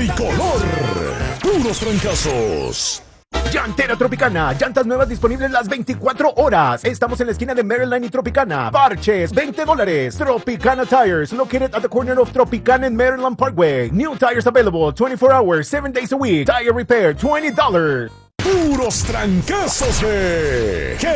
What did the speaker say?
tricolor. Puros trancazos. Llantera Tropicana, llantas nuevas disponibles las 24 horas. Estamos en la esquina de Maryland y Tropicana. Parches, $20. Tropicana Tires, located at the corner of Tropicana and Maryland Parkway. New tires available 24 hours, 7 days a week. Tire repair, $20. Puros trancazos de